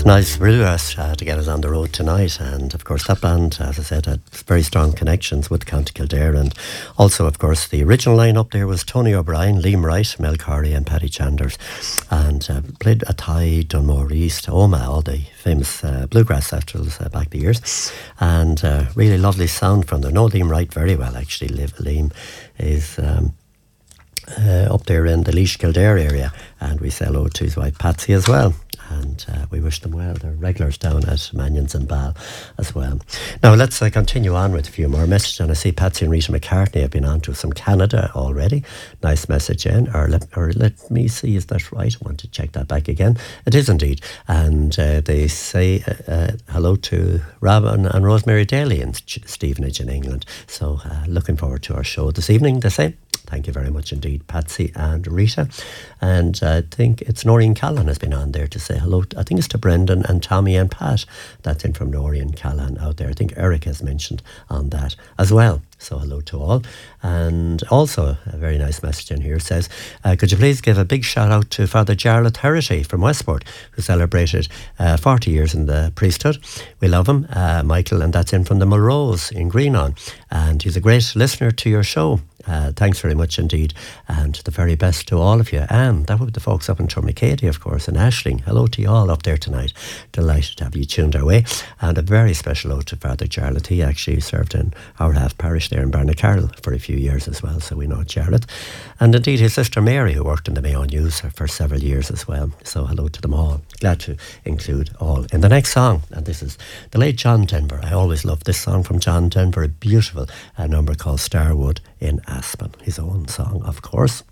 Nice bluegrass to get us on the road tonight, and of course that band, as I said, had very strong connections with County Kildare, and also of course the original line up there was Tony O'Brien, Liam Wright, Mel Corey and Paddy Chandler, and played Athy, Dunmore East, Oma, all the famous bluegrass festivals back the years, and really lovely sound from them. Know Liam Wright very well actually. Liam is up there in the Laois Kildare area, and we say hello to his wife Patsy as well, and we wish them well. They're regulars down at Mannions and Ball as well. Now let's continue on with a few more messages, and I see Patsy and Rita McCartney have been on to us from Canada already. Nice message in, or let me see, is that right? I want to check that back again. It is indeed, and they say hello to Robin and Rosemary Daly in Stevenage in England, so looking forward to our show this evening, they say. Thank you very much indeed, Patsy and Rita. And I think it's Noreen Callan has been on there to say hello. I think it's to Brendan and Tommy and Pat. That's in from Noreen Callan out there. I think Eric has mentioned on that as well. So hello to all. And also a very nice message in here says, could you please give a big shout out to Father Jarlath Herity from Westport, who celebrated 40 years in the priesthood. We love him, Michael, and that's in from the Mulrose in Greenon. And he's a great listener to your show. Thanks very much indeed, and the very best to all of you. And that would be the folks up in Tourmakeady, of course, and Ashling. Hello to you all up there tonight. Delighted to have you tuned our way. And a very special hello to Father Jarlath. He actually served in our half parish there in Barnacarroll for a few years as well, so we know Jarlath. And indeed his sister Mary, who worked in the Mayo News for several years as well. So hello to them all. Glad to include all in the next song. And this is the late John Denver. I always love this song from John Denver, a beautiful number called Starwood in Aspen, his own song, of course.